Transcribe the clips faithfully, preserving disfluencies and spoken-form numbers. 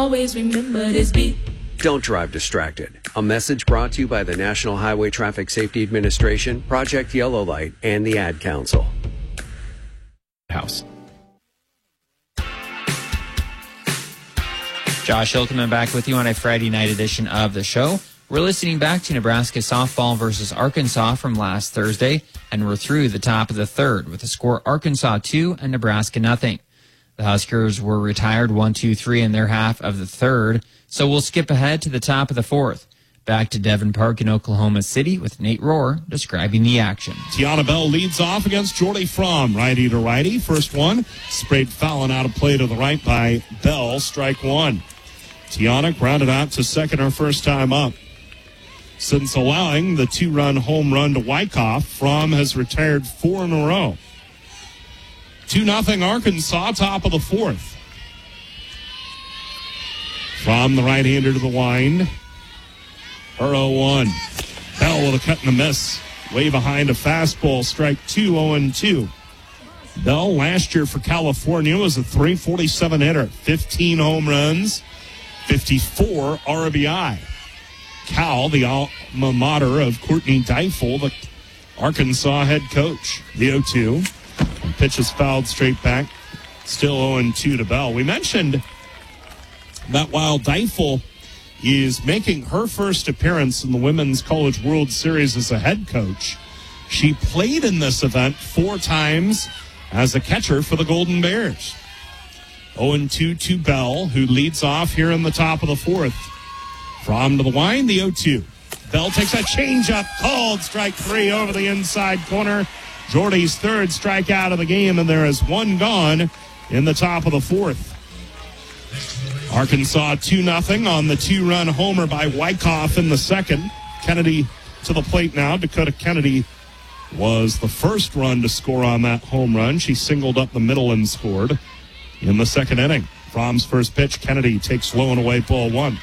always remember this beat. Don't drive distracted. A message brought to you by the National Highway Traffic Safety Administration, Project Yellow Light, and the Ad Council. House. Josh Hilkeman back with you on a Friday night edition of the show. We're listening back to Nebraska softball versus Arkansas from last Thursday, and we're through the top of the third with the score Arkansas two and Nebraska nothing. The Huskers were retired one two three in their half of the third, so we'll skip ahead to the top of the fourth. Back to Devon Park in Oklahoma City with Nate Rohr describing the action. Tiana Bell leads off against Jordy Fromm, righty to righty. First one, sprayed foul and out of play to the right by Bell, strike one. Tiana grounded out to second her first time up. Since allowing the two-run home run to Wyckoff, Fromm has retired four in a row. two nothing Arkansas, top of the fourth. Fromm, the right-hander to the wind. Her oh one. Bell with a cut and a miss. Way behind a fastball, strike two, oh and two. Bell last year for California was a three forty-seven hitter, fifteen home runs, fifty-four R B I. Cal, the alma mater of Courtney Deifel, the Arkansas head coach. The oh two. Pitch is fouled straight back. Still oh and two to Bell. We mentioned that while Deifel is making her first appearance in the Women's College World Series as a head coach, she played in this event four times as a catcher for the Golden Bears. oh and two to Bell, who leads off here in the top of the fourth. From to the wind, the oh two. Bell takes a changeup, called strike three over the inside corner. Jordy's third strikeout of the game, and there is one gone in the top of the fourth. Arkansas two nothing on the two-run homer by Wyckoff in the second. Kennedy to the plate now. Dakota Kennedy was the first run to score on that home run. She singled up the middle and scored in the second inning. Fromm's first pitch, Kennedy takes low and away, ball one.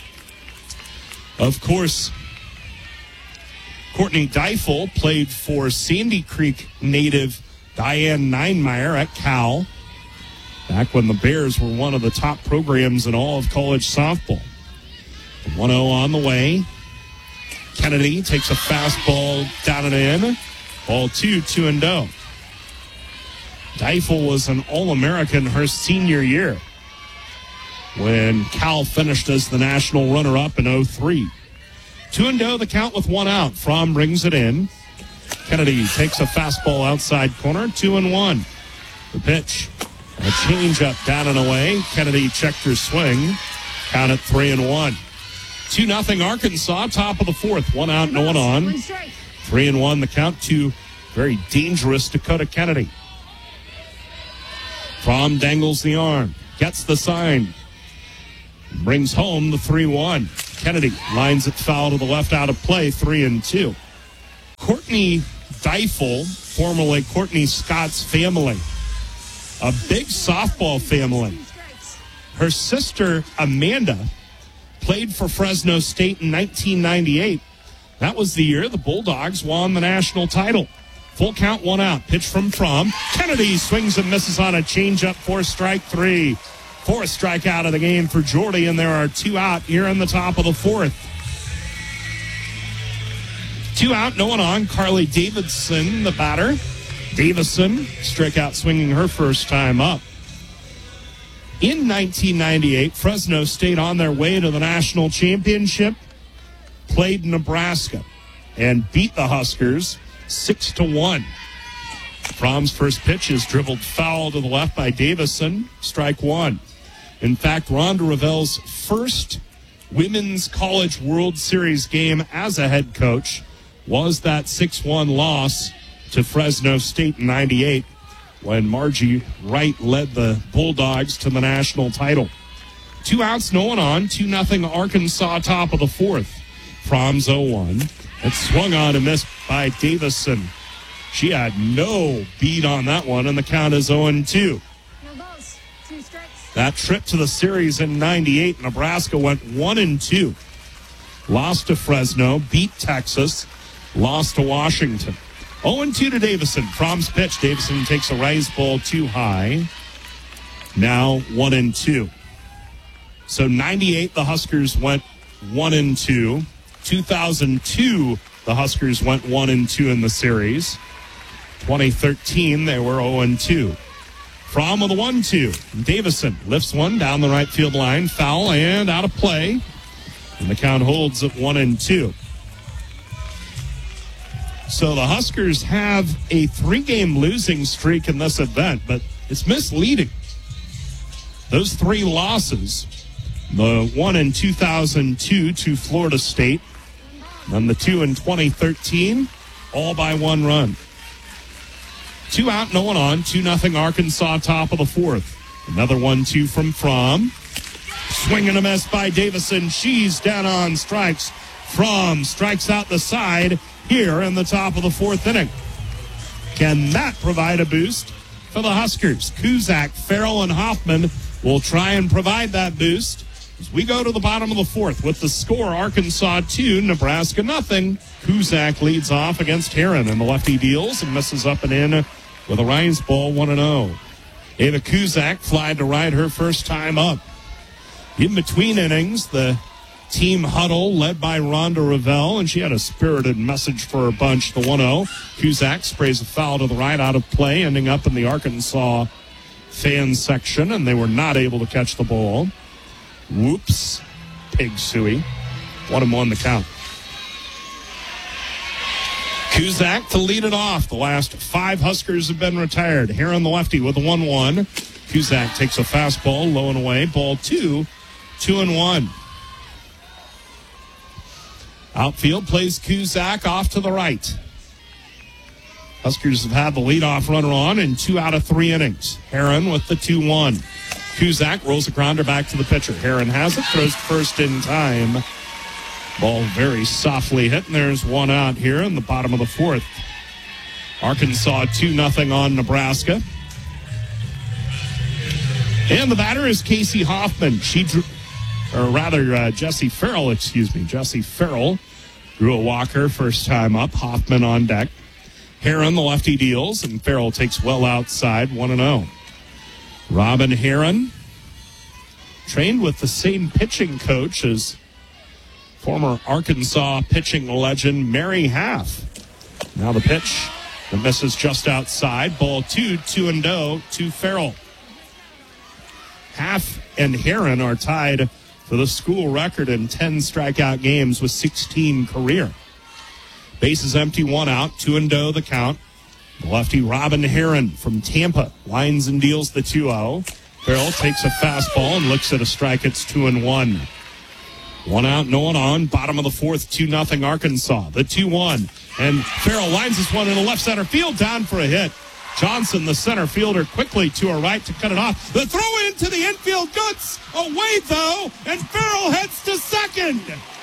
Of course, Courtney Deifel played for Sandy Creek native Diane Ninemeyer at Cal, back when the Bears were one of the top programs in all of college softball. one oh on the way. Kennedy takes a fastball down and in. Ball two, two and oh. Deifel was an All-American her senior year when Cal finished as the national runner-up in oh three. Two and oh, the count with one out. Fromm brings it in. Kennedy takes a fastball outside corner, two and one. The pitch, a changeup down and away. Kennedy checked her swing. Count at three and one. Two nothing Arkansas, top of the fourth. One out, no one on. Three and one, the count to very dangerous Dakota Kennedy. Fromm dangles the arm, gets the sign, brings home the three one. Kennedy lines it foul to the left, out of play, three and two. Courtney Deifel, formerly Courtney Scott's family, a big softball family. Her sister, Amanda, played for Fresno State in nineteen ninety-eight. That was the year the Bulldogs won the national title. Full count, one out. Pitch from Fromm. Kennedy swings and misses on a changeup for strike three. Fourth strikeout of the game for Jordy, and there are two out here in the top of the fourth. Two out, no one on. Carly Davidson, the batter. Davison, strikeout swinging her first time up. In nineteen ninety-eight, Fresno State, on their way to the national championship, played Nebraska and beat the Huskers six to one. Fromm's first pitch is dribbled foul to the left by Davison. Strike one. In fact, Rhonda Revell's first Women's College World Series game as a head coach was that six one loss to Fresno State in ninety-eight, when Margie Wright led the Bulldogs to the national title. Two outs, no one on. two nothing Arkansas, top of the fourth. Fromm's oh one. It's swung on and missed by Davison. She had no beat on that one, and the count is oh and two. No balls. Two strikes. That trip to the series in ninety-eight, Nebraska went one and two. Lost to Fresno, beat Texas, lost to Washington. oh and two to Davison. Fromm's pitch. Davison takes a rise ball too high. Now one and two. So ninety-eight, the Huskers went one and two. two thousand two, the Huskers went one and two in the series. twenty thirteen, they were oh and two. From with a one two. Davison lifts one down the right field line. Foul and out of play. And the count holds at one and two. So the Huskers have a three-game losing streak in this event, but it's misleading. Those three losses, the one in two thousand two to Florida State, and the two in twenty thirteen, all by one run. Two out, no one on. Two nothing Arkansas, top of the fourth. Another one two from Fromm. Swing and a miss by Davison. She's down on strikes. Fromm strikes out the side here in the top of the fourth inning. Can that provide a boost for the Huskers? Kuzak, Farrell, and Hoffman will try and provide that boost as we go to the bottom of the fourth with the score Arkansas two, Nebraska nothing. Kuzak leads off against Heron, and the lefty deals and misses up and in with a rise ball one and oh. Ava Kuzak flied to right her first time up. In between innings, the team huddle led by Rhonda Ravel, and she had a spirited message for her bunch, the one oh. Kuzak sprays a foul to the right out of play, ending up in the Arkansas fan section, and they were not able to catch the ball. Whoops. Pig Suey. One and one the count. Kuzak to lead it off. The last five Huskers have been retired. Heron the lefty with a one one. Kuzak takes a fastball, low and away. Ball two. Two and one. Outfield plays Kuzak off to the right. Huskers have had the leadoff runner on in two out of three innings. Heron with the two one. Kuzak rolls a grounder back to the pitcher. Heron has it, throws first in time. Ball very softly hit, and there's one out here in the bottom of the fourth. Arkansas two nothing on Nebraska. And the batter is Casey Hoffman. She drew, or rather uh, Jesse Farrell, excuse me. Jesse Farrell drew a walker first time up. Hoffman on deck. Heron, the lefty, deals, and Farrell takes well outside, one and oh. Robin Heron trained with the same pitching coach as former Arkansas pitching legend Mary Half. Now the pitch that misses just outside. Ball two, two and oh to Farrell. Half and Heron are tied for the school record in ten strikeout games with sixteen career. Bases empty, one out, two and oh the count. The lefty Robin Heron from Tampa lines and deals the two oh. Farrell takes a fastball and looks at a strike. It's two and one. One out, no one on. Bottom of the fourth, two nothing Arkansas. The two one. And Farrell lines this one in the left center field, down for a hit. Johnson, the center fielder, quickly to her right to cut it off. The throw into the infield, Goods away though, and Farrell heads to second.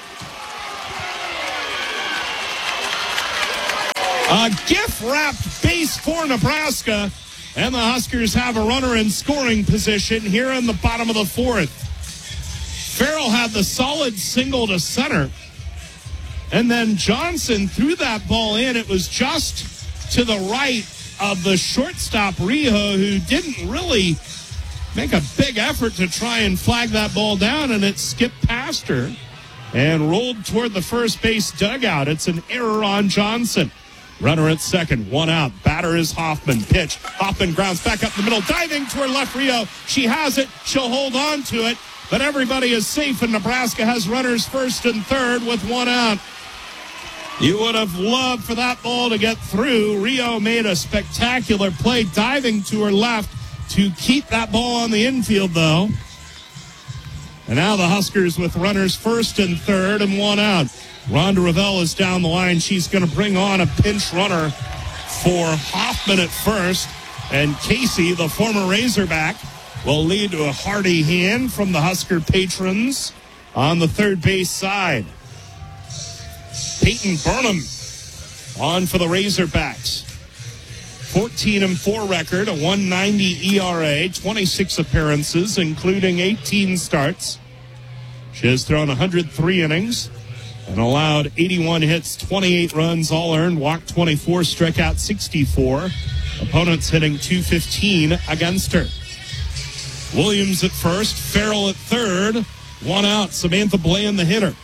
A gift-wrapped base for Nebraska, and the Huskers have a runner in scoring position here in the bottom of the fourth. Farrell had the solid single to center, and then Johnson threw that ball in. It was just to the right of the shortstop, Riho, who didn't really make a big effort to try and flag that ball down, and it skipped past her and rolled toward the first base dugout. It's an error on Johnson. Runner at second, one out. Batter is Hoffman. Pitch. Hoffman grounds back up the middle, diving toward left Rio. She has it. She'll hold on to it. But everybody is safe, and Nebraska has runners first and third with one out. You would have loved for that ball to get through. Rio made a spectacular play, diving to her left to keep that ball on the infield, though. And now the Huskers with runners first and third and one out. Rhonda Ravel is down the line. She's going to bring on a pinch runner for Hoffman at first. And Casey, the former Razorback, will lead to a hearty hand from the Husker patrons on the third base side. Peyton Burnham on for the Razorbacks. fourteen and four record, a one ninety E R A, twenty-six appearances, including eighteen starts. She has thrown one hundred three innings and allowed eighty-one hits, twenty-eight runs, all earned, walked twenty-four, struck out sixty-four. Opponents hitting two fifteen against her. Williams at first, Farrell at third. One out, Samantha Bland, the hitter.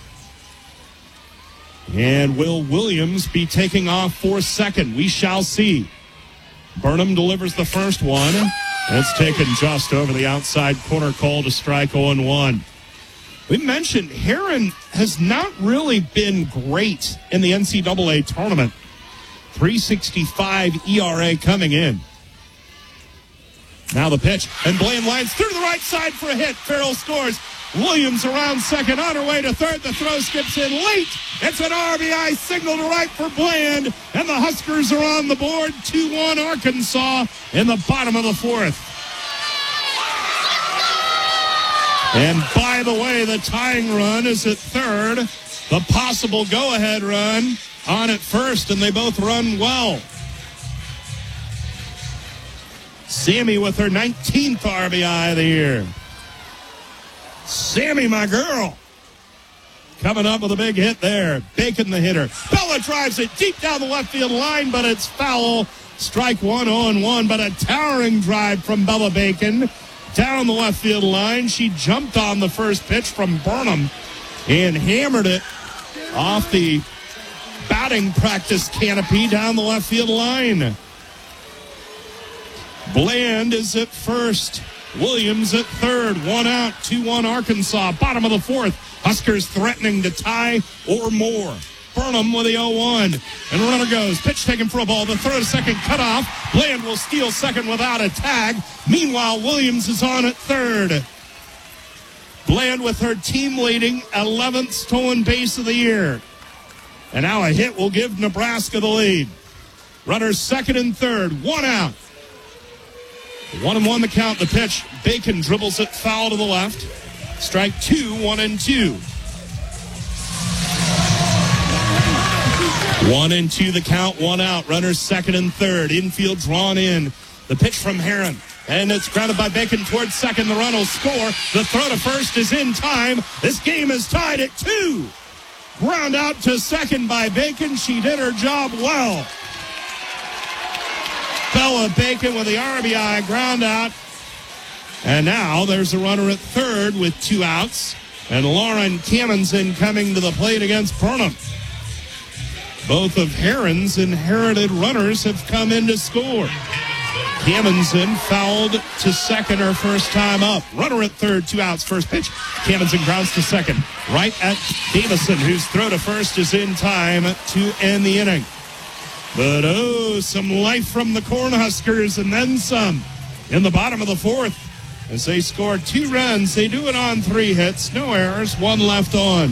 And will Williams be taking off for second? We shall see. Burnham delivers the first one. It's taken just over the outside corner, call to strike oh and one. We mentioned Heron has not really been great in the N C double A tournament. three sixty-five E R A coming in. Now the pitch, and Blaine lines through the right side for a hit. Farrell scores. Williams around second, on her way to third. The throw skips in late. It's an R B I signal to right for Bland, and the Huskers are on the board. two one Arkansas in the bottom of the fourth. And by the way, the tying run is at third. The possible go-ahead run on at first, and they both run well. Sammy with her nineteenth R B I of the year. Sammy, my girl, coming up with a big hit there. Bacon, the hitter. Bella drives it deep down the left field line, but it's foul. Strike one, oh and one, but a towering drive from Bella Bacon. Down the left field line. She jumped on the first pitch from Burnham and hammered it off the batting practice canopy down the left field line. Bland is at first. Williams at third. One out. two one Arkansas. Bottom of the fourth. Huskers threatening to tie or more. Burnham with the oh one. And runner goes. Pitch taken for a ball. The throw to second cut off. Bland will steal second without a tag. Meanwhile, Williams is on at third. Bland with her team-leading eleventh stolen base of the year. And now a hit will give Nebraska the lead. Runners second and third. One out. One and one the count. The pitch. Bacon dribbles it foul to the left. Strike two, one and two. One and two the count, one out. Runners second and third. Infield drawn in. The pitch from Heron. And it's grounded by Bacon towards second. The run will score. The throw to first is in time. This game is tied at two. Ground out to second by Bacon. She did her job well. Bella Bacon with the R B I ground out. And now there's a runner at third with two outs. And Lauren Camenzind coming to the plate against Burnham. Both of Heron's inherited runners have come in to score. Camenzind fouled to second her first time up. Runner at third, two outs, first pitch. Camenzind grounds to second. Right at Davison, whose throw to first is in time to end the inning. But oh, some life from the Cornhuskers and then some in the bottom of the fourth. As they score two runs, they do it on three hits, no errors, one left on.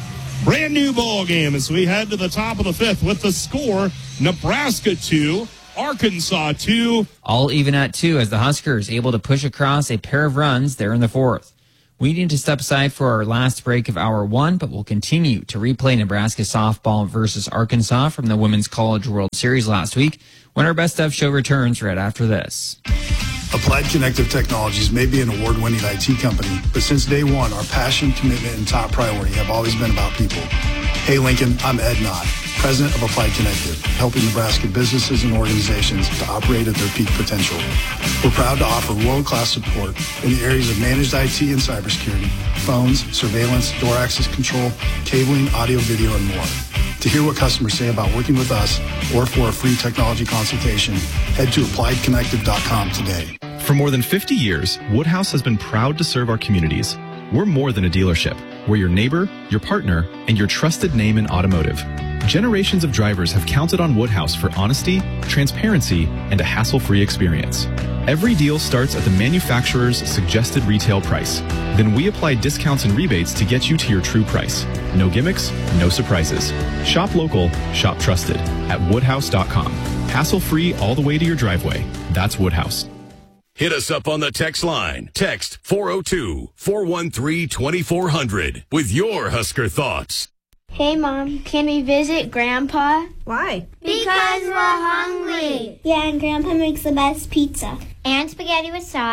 Brand new ball game as we head to the top of the fifth with the score, Nebraska two, Arkansas two. All even at two as the Huskers able to push across a pair of runs there in the fourth. We need to step aside for our last break of hour one, but we'll continue to replay Nebraska softball versus Arkansas from the Women's College World Series last week when our Best Of show returns right after this. Applied Connective Technologies may be an award-winning I T company, but since day one, our passion, commitment, and top priority have always been about people. Hey, Lincoln, I'm Ed Knott, president of Applied Connective, helping Nebraska businesses and organizations to operate at their peak potential. We're proud to offer world-class support in the areas of managed I T and cybersecurity, phones, surveillance, door access control, cabling, audio, video, and more. To hear what customers say about working with us or for a free technology consultation, head to applied connective dot com today. For more than fifty years, Woodhouse has been proud to serve our communities. We're more than a dealership. We're your neighbor, your partner, and your trusted name in automotive. Generations of drivers have counted on Woodhouse for honesty, transparency, and a hassle-free experience. Every deal starts at the manufacturer's suggested retail price. Then we apply discounts and rebates to get you to your true price. No gimmicks, no surprises. Shop local, shop trusted at woodhouse dot com. Hassle-free all the way to your driveway. That's Woodhouse. Hit us up on the text line. Text four oh two, four one three, two four zero zero with your Husker thoughts. Hey, Mom, can we visit Grandpa? Why? Because we're hungry. Yeah, and Grandpa makes the best pizza. And spaghetti with sauce.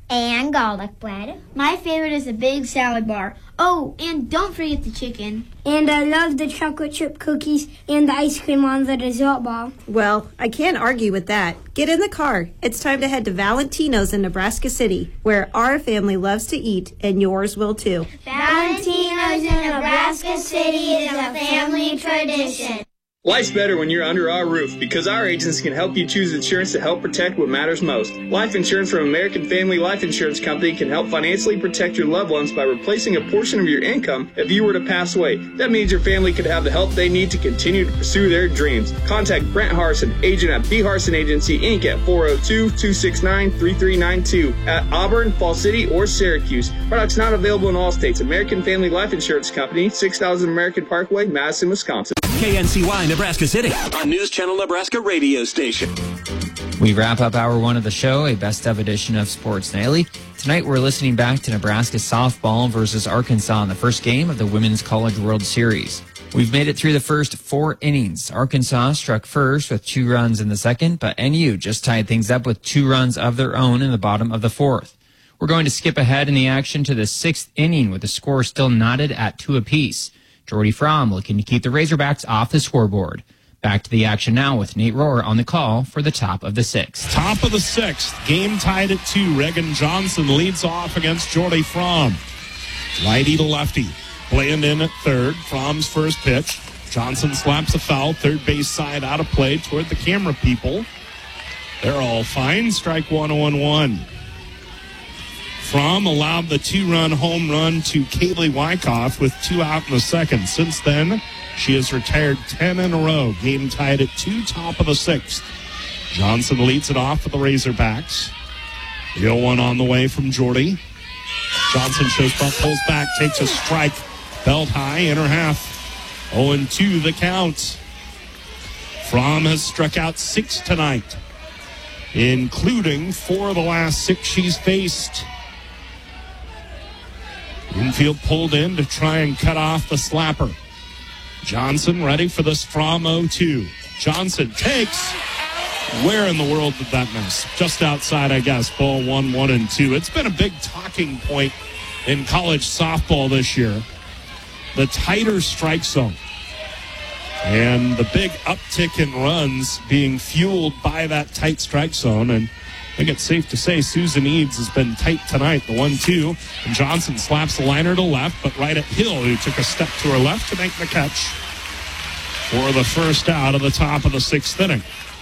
And garlic bread. My favorite is the big salad bar. Oh, and don't forget the chicken. And I love the chocolate chip cookies and the ice cream on the dessert bar. Well, I can't argue with that. Get in the car. It's time to head to Valentino's in Nebraska City, where our family loves to eat, and yours will too. Valentino's in Nebraska City is a family tradition. Life's better when you're under our roof because our agents can help you choose insurance to help protect what matters most. Life insurance from American Family Life Insurance Company can help financially protect your loved ones by replacing a portion of your income if you were to pass away. That means your family could have the help they need to continue to pursue their dreams. Contact Brent Harson, agent at B. Harson Agency, Incorporated at four oh two, two six nine, three three nine two at Auburn, Fall City, or Syracuse. Products not available in all states. American Family Life Insurance Company, six thousand American Parkway, Madison, Wisconsin. K N C Y Nebraska City, a News Channel Nebraska radio station. We wrap up hour one of the show, a best of edition of Sports Nightly. Tonight we're listening back to Nebraska softball versus Arkansas in the first game of the Women's College World Series. We've made it through the first four innings. Arkansas struck first with two runs in the second, but N U just tied things up with two runs of their own in the bottom of the fourth. We're going to skip ahead in the action to the sixth inning with the score still knotted at two apiece. Jordy Fromm looking to keep the Razorbacks off the scoreboard. Back to the action now with Nate Rohr on the call for the top of the sixth. Top of the sixth. Game tied at two. Reagan Johnson leads off against Jordy Fromm. Righty to lefty. Bland in at third. Fromm's first pitch. Johnson slaps a foul. Third base side out of play toward the camera people. They're all fine. Strike one on one. Fromm allowed the two-run home run to Kaylee Wyckoff with two out in the second. Since then, she has retired ten in a row. Game tied at two, top of the sixth. Johnson leads it off for the Razorbacks. The oh one on the way from Jordy. Johnson shows front, pulls back, takes a strike. Belt high, inner half. oh and two the count. Fromm has struck out six tonight, including four of the last six she's faced. Infield pulled in to try and cut off the slapper. Johnson ready for this Fromm oh two. Johnson takes. Where in the world did that miss? Just outside, I guess. Ball one, one, and two. It's been a big talking point in college softball this year. The tighter strike zone. And the big uptick in runs being fueled by that tight strike zone. And I think it's safe to say Susan Eads has been tight tonight. The one two. And Johnson slaps the liner to left, but right at Hill, who took a step to her left to make the catch for the first out of the top of the sixth inning.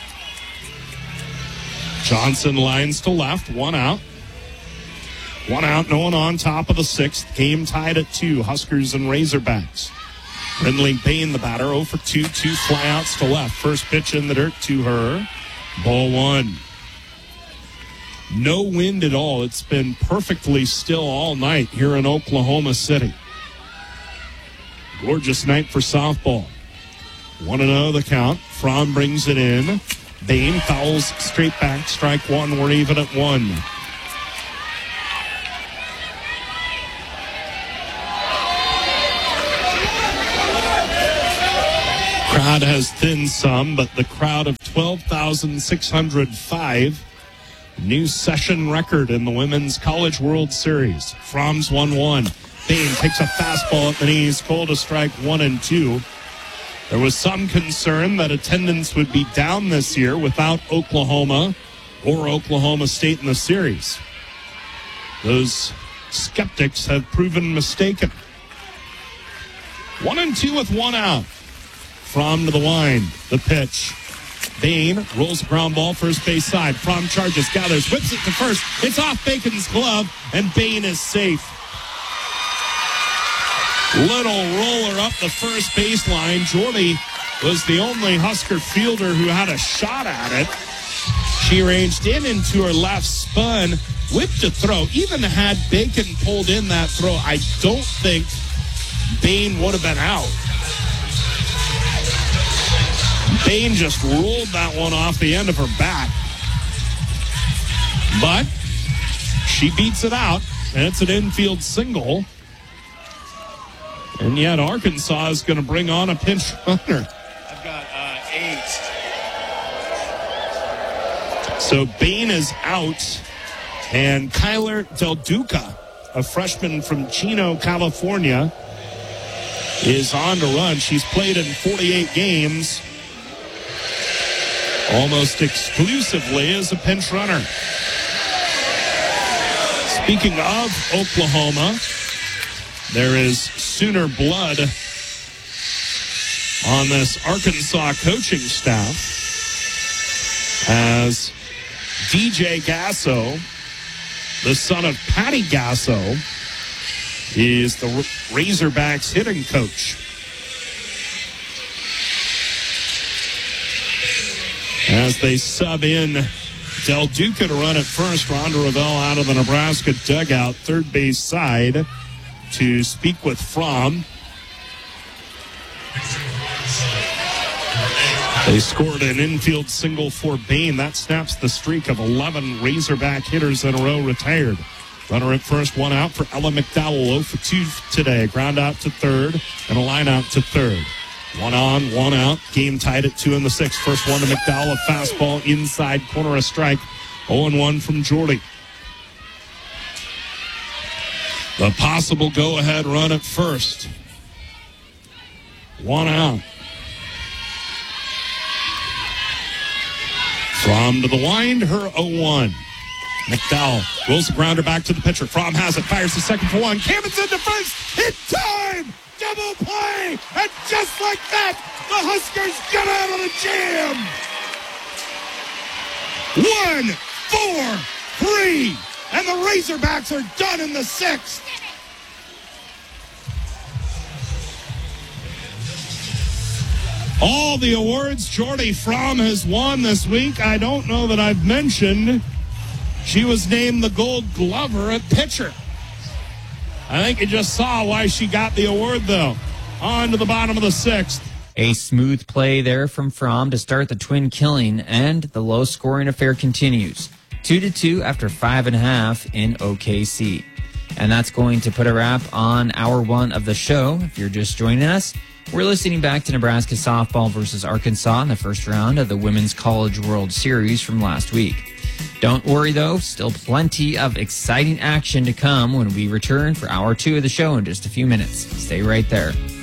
Johnson lines to left, one out. One out, no one on, top of the sixth. Game tied at two, Huskers and Razorbacks. Brindley Bain, the batter, oh for two, two flyouts to left. First pitch in the dirt to her. Ball one. No wind at all. It's been perfectly still all night here in Oklahoma City. Gorgeous night for softball. one and oh the count. Fromm brings it in. Bain fouls straight back. Strike one. We're even at one. Crowd has thinned some, but the crowd of twelve thousand six hundred five, new session record in the Women's College World Series. Fromm's one one. Bain takes a fastball at the knees, called a strike one and two. There was some concern that attendance would be down this year without Oklahoma or Oklahoma State in the series. Those skeptics have proven mistaken. One and two with one out. Fromm to the line. The pitch. Bain rolls the ground ball first base side. Fromm charges, gathers, whips it to first. It's off Bacon's glove, and Bain is safe. Little roller up the first baseline. Jordy was the only Husker fielder who had a shot at it. She ranged in into her left, spun, whipped a throw. Even had Bacon pulled in that throw, I don't think Bain would have been out. Bain just rolled that one off the end of her bat. But she beats it out, and it's an infield single. And yet Arkansas is going to bring on a pinch runner. I've got uh, eight. So Bain is out. And Kyler Del Duca, a freshman from Chino, California, is on to run. She's played in forty-eight games, almost exclusively as a pinch runner. Speaking of Oklahoma, there is Sooner blood on this Arkansas coaching staff as D J Gasso, the son of Patty Gasso, is the Razorbacks hitting coach. As they sub in Del Duca to run at first, Rhonda Revelle out of the Nebraska dugout, third base side, to speak with Fromm. They scored an infield single for Bain. That snaps the streak of eleven Razorback hitters in a row retired. Runner at first, one out for Ella McDowell, oh for two today. Ground out to third and a line out to third. One on, one out. Game tied at two in the sixth. First one to McDowell, a fastball inside corner, a strike. oh and one from Jordy. The possible go-ahead run at first. One out. Fromm to the wind, her oh one. McDowell rolls the grounder back to the pitcher. Fromm has it, fires the second for one. Camen's into first. Hit time! Double play! And just like that, the Huskers get out of the jam! One, four, three, and the Razorbacks are done in the sixth. All the awards Jordy Fromm has won this week. I don't know that I've mentioned she was named the Gold Glover at pitcher. I think you just saw why she got the award, though. On to the bottom of the sixth. A smooth play there from Fromm to start the twin killing, and the low-scoring affair continues. Two to two after five and a half in O K C. And that's going to put a wrap on hour one of the show. If you're just joining us, we're listening back to Nebraska softball versus Arkansas in the first round of the Women's College World Series from last week. Don't worry, though, still plenty of exciting action to come when we return for hour two of the show in just a few minutes. Stay right there.